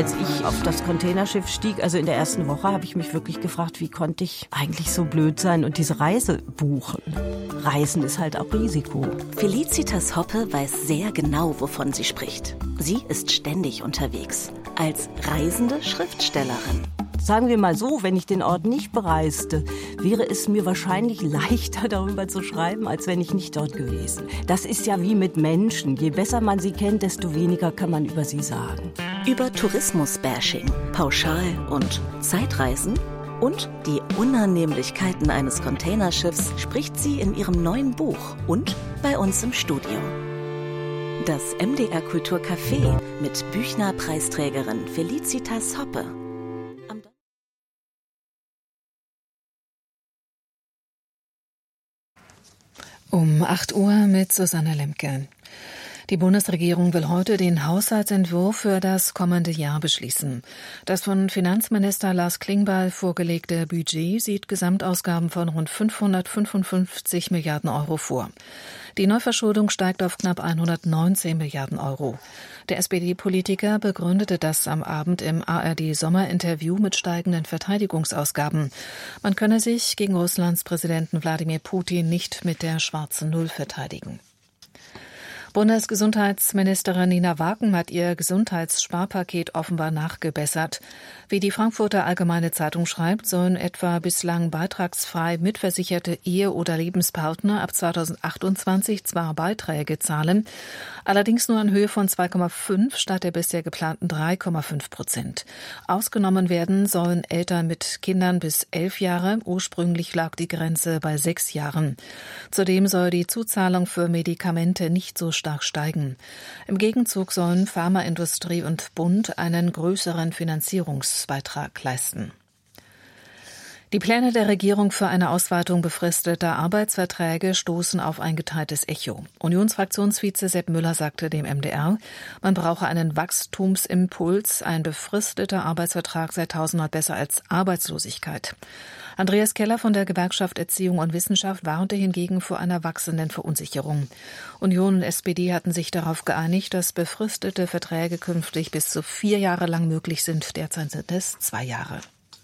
als ich auf das Containerschiff stieg, also in der ersten Woche, habe ich mich wirklich gefragt, wie konnte ich eigentlich so blöd sein und diese Reise buchen? Reisen ist halt auch Risiko. Felicitas Hoppe weiß sehr genau, wovon sie spricht. Sie ist ständig unterwegs. Als reisende Schriftstellerin. Sagen wir mal so, wenn ich den Ort nicht bereiste, wäre es mir wahrscheinlich leichter, darüber zu schreiben, als wenn ich nicht dort gewesen. Das ist ja wie mit Menschen. Je besser man sie kennt, desto weniger kann man über sie sagen. Über Tourismus-Bashing, Pauschal- und Zeitreisen und die Unannehmlichkeiten eines Containerschiffs spricht sie in ihrem neuen Buch und bei uns im Studio. Das MDR Kulturcafé mit Büchner-Preisträgerin Felicitas Hoppe. Um 8 Uhr mit Susanne Lemke. Die Bundesregierung will heute den Haushaltsentwurf für das kommende Jahr beschließen. Das von Finanzminister Lars Klingbeil vorgelegte Budget sieht Gesamtausgaben von rund 555 Milliarden Euro vor. Die Neuverschuldung steigt auf knapp 119 Milliarden Euro. Der SPD-Politiker begründete das am Abend im ARD-Sommerinterview mit steigenden Verteidigungsausgaben. Man könne sich gegen Russlands Präsidenten Wladimir Putin nicht mit der schwarzen Null verteidigen. Bundesgesundheitsministerin Nina Waken hat ihr Gesundheitssparpaket offenbar nachgebessert. Wie die Frankfurter Allgemeine Zeitung schreibt, sollen etwa bislang beitragsfrei mitversicherte Ehe- oder Lebenspartner ab 2028 zwar Beiträge zahlen, allerdings nur in Höhe von 2,5 statt der bisher geplanten 3,5%. Ausgenommen werden sollen Eltern mit Kindern bis 11 Jahre. Ursprünglich lag die Grenze bei 6 Jahren. Zudem soll die Zuzahlung für Medikamente nicht so stark steigen. Im Gegenzug sollen Pharmaindustrie und Bund einen größeren Finanzierungsbeitrag leisten. Die Pläne der Regierung für eine Ausweitung befristeter Arbeitsverträge stoßen auf ein geteiltes Echo. Unionsfraktionsvize Sepp Müller sagte dem MDR, man brauche einen Wachstumsimpuls, ein befristeter Arbeitsvertrag sei tausendmal besser als Arbeitslosigkeit. Andreas Keller von der Gewerkschaft Erziehung und Wissenschaft warnte hingegen vor einer wachsenden Verunsicherung. Union und SPD hatten sich darauf geeinigt, dass befristete Verträge künftig bis zu 4 Jahre lang möglich sind. Derzeit sind es 2 Jahre.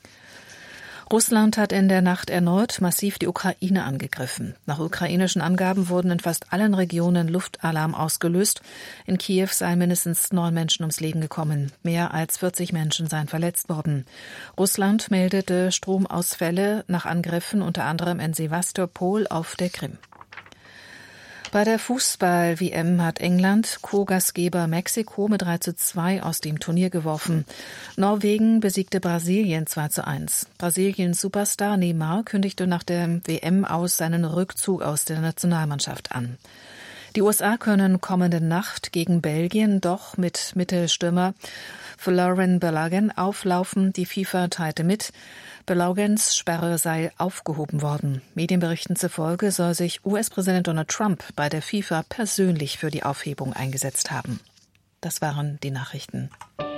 Russland hat in der Nacht erneut massiv die Ukraine angegriffen. Nach ukrainischen Angaben wurden in fast allen Regionen Luftalarm ausgelöst. In Kiew seien mindestens 9 Menschen ums Leben gekommen. Mehr als 40 Menschen seien verletzt worden. Russland meldete Stromausfälle nach Angriffen unter anderem in Sewastopol auf der Krim. Bei der Fußball-WM hat England Co-Gastgeber Mexiko mit 3:2 aus dem Turnier geworfen. Norwegen besiegte Brasilien 2:1. Brasiliens Superstar Neymar kündigte nach der WM aus seinen Rückzug aus der Nationalmannschaft an. Die USA können kommende Nacht gegen Belgien doch mit Mittelstürmer Folarin Balogun auflaufen. Die FIFA teilte mit, Baloguns Sperre sei aufgehoben worden. Medienberichten zufolge soll sich US-Präsident Donald Trump bei der FIFA persönlich für die Aufhebung eingesetzt haben. Das waren die Nachrichten.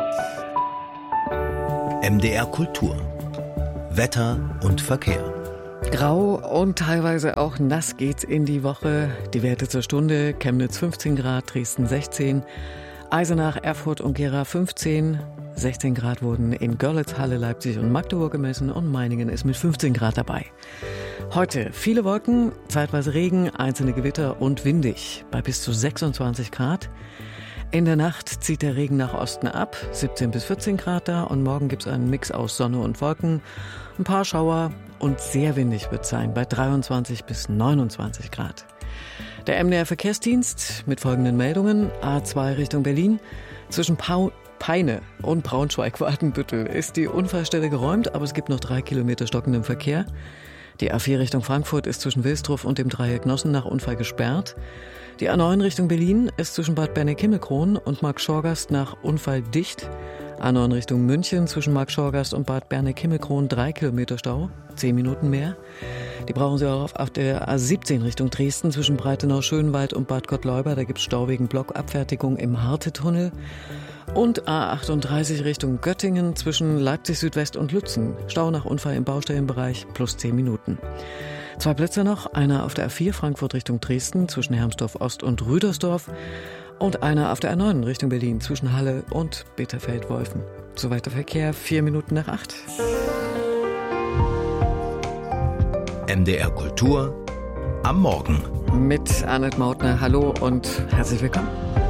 MDR Kultur. Wetter und Verkehr. Grau und teilweise auch nass geht's in die Woche. Die Werte zur Stunde: Chemnitz 15 Grad, Dresden 16, Eisenach, Erfurt und Gera 15, 16 Grad wurden in Görlitz, Halle, Leipzig und Magdeburg gemessen und Meiningen ist mit 15 Grad dabei. Heute viele Wolken, zeitweise Regen, einzelne Gewitter und windig bei bis zu 26 Grad. In der Nacht zieht der Regen nach Osten ab, 17 bis 14 Grad da und morgen gibt es einen Mix aus Sonne und Wolken, ein paar Schauer und sehr windig wird es sein bei 23 bis 29 Grad. Der MDR Verkehrsdienst mit folgenden Meldungen: A2 Richtung Berlin, zwischen Peine und Braunschweig-Watenbüttel ist die Unfallstelle geräumt, aber es gibt noch 3 Kilometer stockenden Verkehr. Die A4 Richtung Frankfurt ist zwischen Wilsdruff und dem Dreieck Nossen nach Unfall gesperrt. Die A9 Richtung Berlin ist zwischen Bad Berneck-Himmelkron und Marktschorgast nach Unfall dicht. A9 Richtung München zwischen Marktschorgast und Bad Berneck-Himmelkron 3 Kilometer Stau, 10 Minuten mehr. Die brauchen Sie auch auf der A17 Richtung Dresden zwischen Breitenau-Schönwald und Bad Gottleuba. Da gibt es Stau wegen Blockabfertigung im Harte-Tunnel. Und A38 Richtung Göttingen zwischen Leipzig Südwest und Lützen. Stau nach Unfall im Baustellenbereich plus 10 Minuten. 2 Plätze noch, einer auf der A4 Frankfurt Richtung Dresden zwischen Hermsdorf Ost und Rüdersdorf. und einer auf der A9 Richtung Berlin zwischen Halle und Bitterfeld-Wolfen. Soweit der Verkehr, 8:04. MDR Kultur am Morgen. Mit Annette Mautner, hallo und herzlich willkommen.